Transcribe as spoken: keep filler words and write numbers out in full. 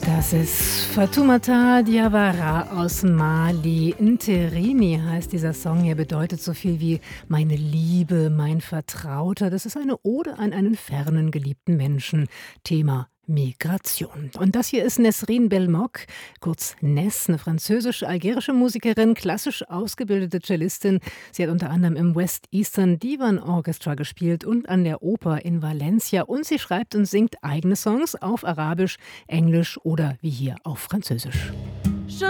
Das ist Fatoumata Diawara aus Mali. Nterini heißt dieser Song. Er bedeutet so viel wie meine Liebe, mein Vertrauter. Das ist eine Ode an einen fernen, geliebten Menschen. Thema Migration. Und das hier ist Nesrine Belmoq, kurz Ness, eine französisch-algerische Musikerin, klassisch ausgebildete Cellistin. Sie hat unter anderem im West Eastern Divan Orchestra gespielt und an der Oper in Valencia. Und sie schreibt und singt eigene Songs auf Arabisch, Englisch oder wie hier auf Französisch.